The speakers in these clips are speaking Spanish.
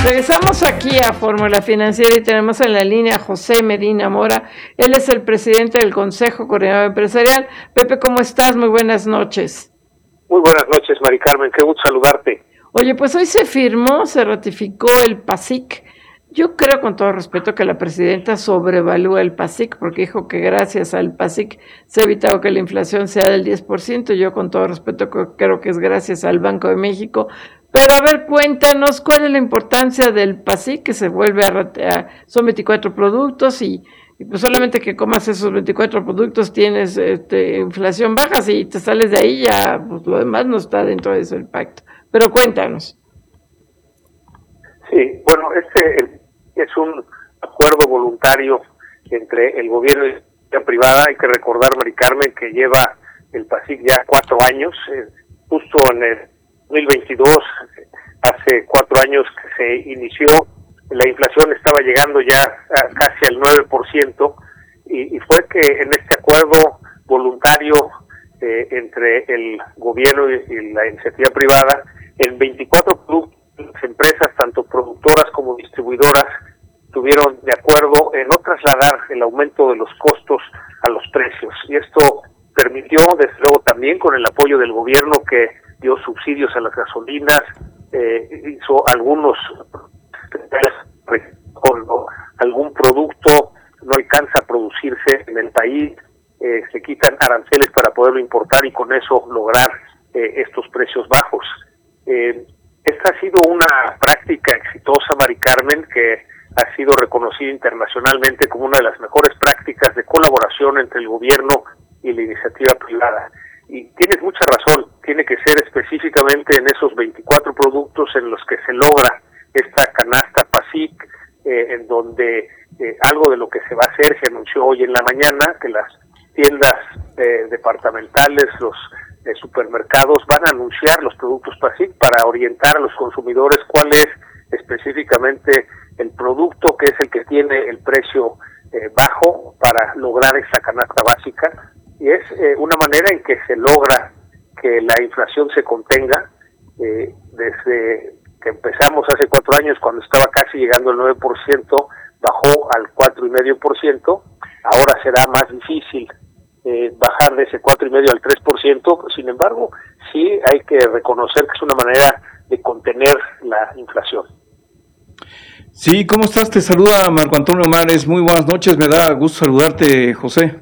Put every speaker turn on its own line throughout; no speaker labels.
Regresamos aquí a Fórmula Financiera y tenemos en la línea a José Medina Mora. Él es el presidente del Consejo Coordinador Empresarial. Pepe, ¿cómo estás? Muy buenas noches.
Muy buenas noches, Mari Carmen. Qué gusto saludarte.
Oye, pues hoy se ratificó el PASIC. Yo creo, con todo respeto, que la presidenta sobrevalúa el PASIC, porque dijo que gracias al PASIC se ha evitado que la inflación sea del 10%. Yo, con todo respeto, creo que es gracias al Banco de México. Pero a ver, cuéntanos cuál es la importancia del PASIC, que se vuelve son 24 productos y pues solamente que comas esos 24 productos tienes inflación baja. Si te sales de ahí ya, pues lo demás no está dentro de ese pacto. Pero cuéntanos.
Sí, bueno, es un acuerdo voluntario entre el gobierno y la privada. Hay que recordar, Mari Carmen, que lleva el PASIC ya 4 años, justo en el 2022, hace 4 años que se inició, la inflación estaba llegando ya casi al 9%, y fue que en este acuerdo voluntario entre el gobierno y la iniciativa privada, en 24 productos, las empresas, tanto productoras como distribuidoras, estuvieron de acuerdo en no trasladar el aumento de los costos a los precios. Y esto permitió, desde luego, también con el apoyo del gobierno, que dio subsidios a las gasolinas, hizo algunos, cuando algún producto no alcanza a producirse en el país, se quitan aranceles para poderlo importar y con eso lograr estos precios bajos. Esta ha sido una práctica exitosa, Mari Carmen, que ha sido reconocida internacionalmente como una de las mejores prácticas de colaboración entre el gobierno y la iniciativa privada. Y tienes mucha razón, tiene que ser específicamente en esos 24 productos en los que se logra esta canasta PASIC, en donde algo de lo que se va a hacer, se anunció hoy en la mañana, que las tiendas departamentales, los supermercados van a anunciar los productos PASIC para orientar a los consumidores cuál es específicamente el producto que es el que tiene el precio bajo para lograr esta canasta básica. Y es una manera en que se logra que la inflación se contenga. Desde que empezamos hace 4 años, cuando estaba casi llegando al 9%, bajó al 4,5%. Ahora será más difícil bajar de ese 4,5% al 3%. Sin embargo, sí hay que reconocer que es una manera de contener la inflación.
Sí, ¿cómo estás? Te saluda Marco Antonio Mares. Muy buenas noches, me da gusto saludarte, José.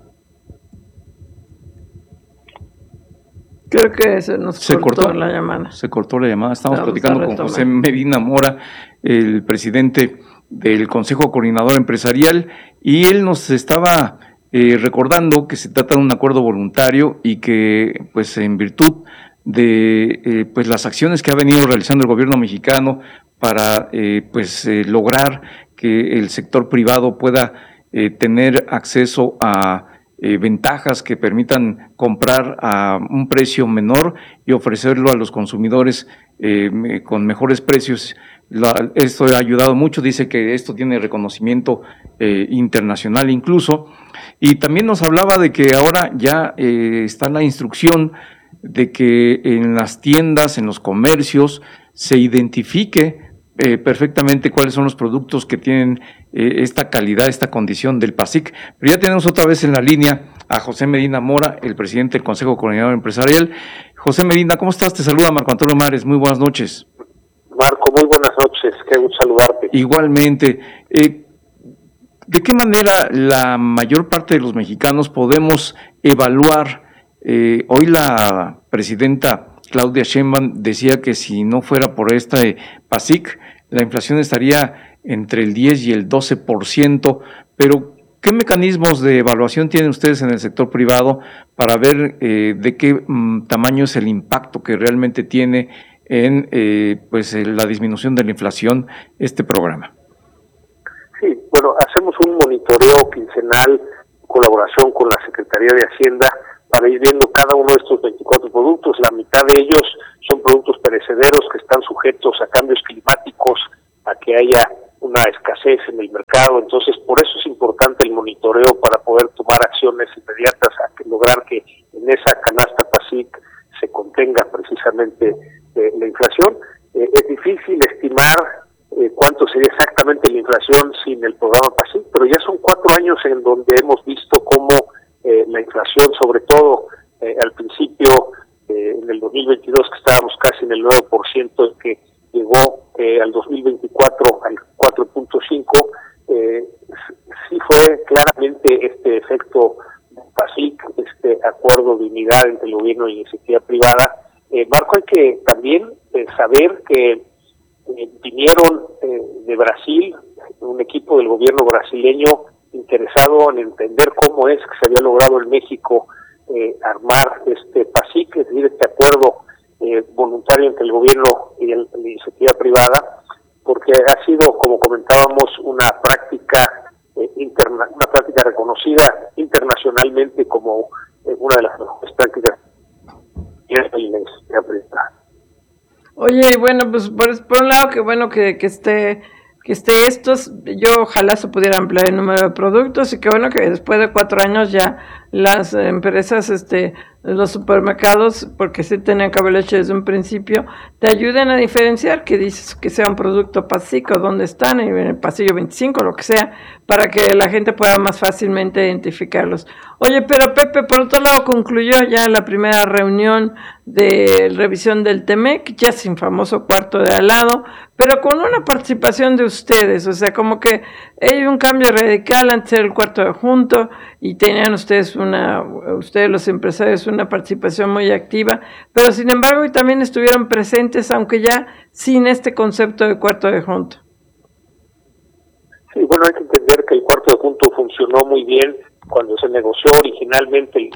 Creo que se cortó la llamada.
Se cortó la llamada. Estamos platicando con José Medina Mora, el presidente del Consejo Coordinador Empresarial, y él nos estaba recordando que se trata de un acuerdo voluntario y que, pues, en virtud de pues las acciones que ha venido realizando el gobierno mexicano para lograr que el sector privado pueda tener acceso a ventajas que permitan comprar a un precio menor y ofrecerlo a los consumidores con mejores precios. Esto ha ayudado mucho, dice que esto tiene reconocimiento internacional incluso, y también nos hablaba de que ahora ya está la instrucción de que en las tiendas, en los comercios, se identifique perfectamente cuáles son los productos que tienen esta calidad, esta condición del PASIC. Pero ya tenemos otra vez en la línea a José Medina Mora, el presidente del Consejo Coordinador Empresarial. José Medina, ¿cómo estás? Te saluda Marco Antonio Mares. Muy buenas noches.
Marco, muy buenas noches. Qué gusto saludarte.
Igualmente. ¿De qué manera la mayor parte de los mexicanos podemos evaluar? Hoy la presidenta Claudia Sheinbaum decía que si no fuera por este PASIC, la inflación estaría entre el 10 y el 12%, pero ¿qué mecanismos de evaluación tienen ustedes en el sector privado para ver de qué tamaño es el impacto que realmente tiene en la disminución de la inflación este programa?
Sí, bueno, hacemos un monitoreo quincenal en colaboración con la Secretaría de Hacienda para ir viendo cada uno de estos 24 productos. La mitad de ellos son productos perecederos que están sujetos a cambios climáticos, a que haya una escasez en el mercado. Entonces, por eso es importante el monitoreo, para poder tomar acciones inmediatas a lograr que en esa canasta PASIC se contenga precisamente la inflación. Es difícil estimar cuánto sería exactamente la inflación sin el programa PASIC, pero ya son 4 años en donde hemos visto cómo la inflación, sobre todo al principio, en el 2022, que estábamos casi en el 9%, que llegó al 2024 al 4.5%, sí fue claramente este efecto PASIC, este acuerdo de unidad entre el gobierno y la iniciativa privada. Marco, hay que también saber que vinieron de Brasil, un equipo del gobierno brasileño interesado en entender cómo es que se había logrado en México armar este PASIC, es decir, este acuerdo voluntario entre el gobierno y la iniciativa privada, porque ha sido, como comentábamos, una práctica una práctica reconocida internacionalmente como una de las mejores prácticas de la iniciativa privada.
Oye, y bueno, pues por un lado, que bueno que esté estos, yo ojalá se pudiera ampliar el número de productos, y que bueno que después de 4 años ya las empresas, los supermercados, porque sí tenían que haberlo hecho desde un principio, te ayuden a diferenciar que dices que sea un producto PASIC o dónde están, en el pasillo 25, lo que sea, para que la gente pueda más fácilmente identificarlos. Oye, pero Pepe, por otro lado, concluyó ya la primera reunión de revisión del TEMEC, ya sin famoso cuarto de al lado, pero con una participación de ustedes, o sea, como que hay un cambio radical antes del cuarto de junto, y tenían ustedes los empresarios, una participación muy activa, pero sin embargo y también estuvieron presentes, aunque ya sin este concepto de cuarto de junto.
Sí, bueno, hay que entender que el cuarto de junto funcionó muy bien cuando se negoció originalmente.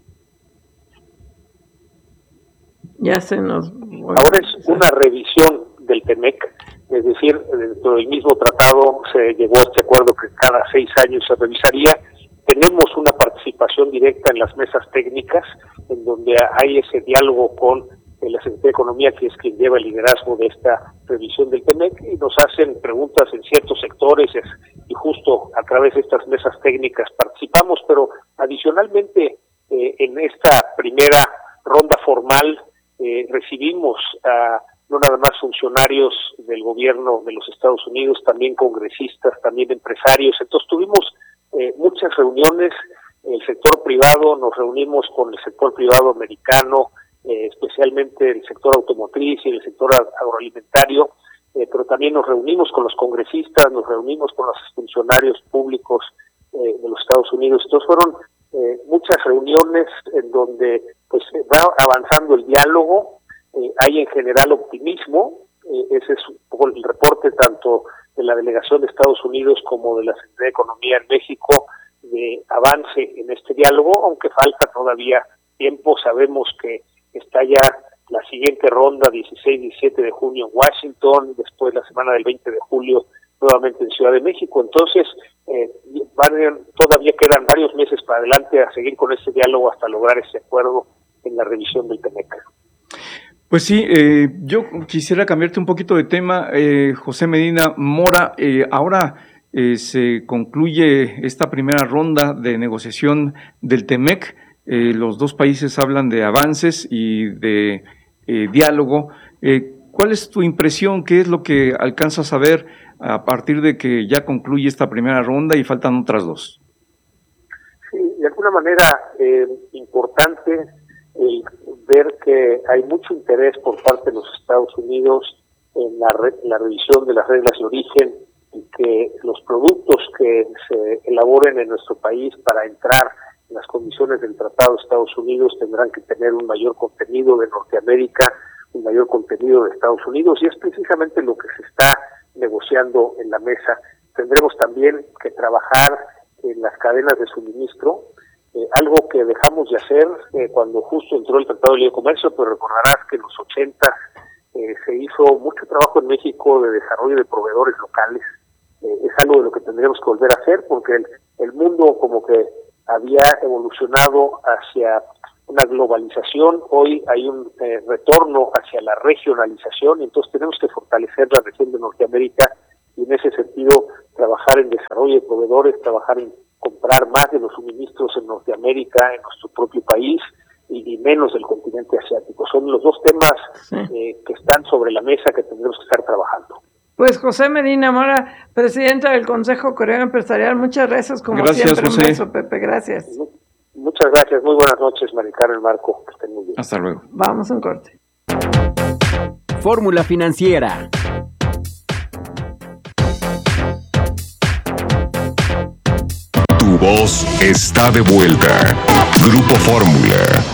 Ya se nos...
Ahora es una revisión del TEMEC, es decir, dentro del mismo tratado se llegó a este acuerdo que cada 6 años se revisaría. Tenemos una participación directa en las mesas técnicas, en donde hay ese diálogo con la Secretaría de Economía, que es quien lleva el liderazgo de esta revisión del TEMEC, y nos hacen preguntas en ciertos sectores, y justo a través de estas mesas técnicas participamos, pero adicionalmente en esta primera ronda formal recibimos a no nada más funcionarios del gobierno de los Estados Unidos, también congresistas, también empresarios. Entonces tuvimos muchas reuniones. El sector privado, nos reunimos con el sector privado americano, especialmente el sector automotriz y el sector agroalimentario, pero también nos reunimos con los congresistas, nos reunimos con los funcionarios públicos de los Estados Unidos. Entonces fueron muchas reuniones en donde pues va avanzando el diálogo. Hay en general optimismo. Ese es un poco el reporte tanto de la delegación de Estados Unidos como de la Secretaría de Economía en México, de avance en este diálogo, aunque falta todavía tiempo. Sabemos que está ya la siguiente ronda, 16-17 de junio en Washington, después la semana del 20 de julio nuevamente en Ciudad de México. Entonces, todavía quedan varios meses para adelante a seguir con este diálogo hasta lograr ese acuerdo en la revisión del TEMEC.
Pues sí, yo quisiera cambiarte un poquito de tema, José Medina Mora. Ahora se concluye esta primera ronda de negociación del TEMEC. Los dos países hablan de avances y de diálogo. ¿Cuál es tu impresión? ¿Qué es lo que alcanzas a ver a partir de que ya concluye esta primera ronda y faltan otras dos?
Sí, de alguna manera importante ver que hay mucho interés por parte de los Estados Unidos en la revisión de las reglas de origen, y que los productos que se elaboren en nuestro país para entrar en las condiciones del Tratado de Estados Unidos tendrán que tener un mayor contenido de Norteamérica, un mayor contenido de Estados Unidos, y es precisamente lo que se está negociando en la mesa. Tendremos también que trabajar en las cadenas de suministro, algo que dejamos de hacer cuando justo entró el Tratado de Libre Comercio, pero recordarás que en los 80 se hizo mucho trabajo en México de desarrollo de proveedores locales. Es algo de lo que tendremos que volver a hacer, porque el mundo como que había evolucionado hacia una globalización. Hoy hay un retorno hacia la regionalización, y entonces tenemos que fortalecer la región de Norteamérica, y en ese sentido trabajar en desarrollo de proveedores, trabajar en comprar más de los suministros en Norteamérica, en nuestro propio país, y menos del continente asiático. Son los dos temas que están sobre la mesa que tendremos que estar trabajando.
Pues José Medina Mora, presidente del Consejo Coreano Empresarial, muchas gracias como siempre, José. Un beso, Pepe, gracias.
Muchas gracias, muy buenas noches, Maricarmen, Marco, que estén muy bien.
Hasta luego.
Vamos a un corte.
Fórmula Financiera.
Tu voz está de vuelta. Grupo Fórmula.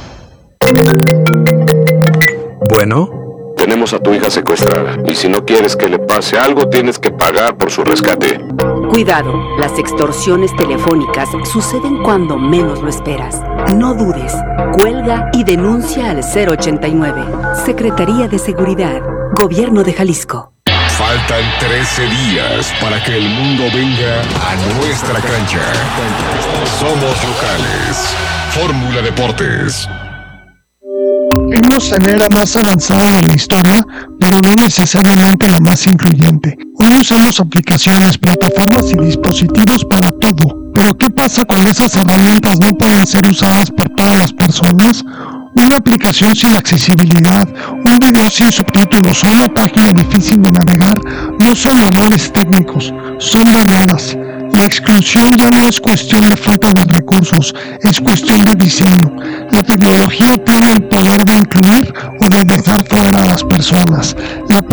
Bueno.
Tenemos a tu hija secuestrada y si no quieres que le pase algo, tienes que pagar por su rescate.
Cuidado, las extorsiones telefónicas suceden cuando menos lo esperas. No dudes, cuelga y denuncia al 089. Secretaría de Seguridad, Gobierno de Jalisco.
Faltan 13 días para que el mundo venga a nuestra cancha. Somos locales. Fórmula Deportes.
Hemos en era más avanzada de la historia, pero no necesariamente la más incluyente. Hoy usamos aplicaciones, plataformas y dispositivos para todo. Pero ¿qué pasa cuando esas herramientas no pueden ser usadas por todas las personas? Una aplicación sin accesibilidad, un video sin subtítulos o una página difícil de navegar no son errores técnicos, son barreras. La exclusión ya no es cuestión de falta de recursos, es cuestión de diseño. La tecnología tiene el poder de incluir o de dejar fuera a las personas. La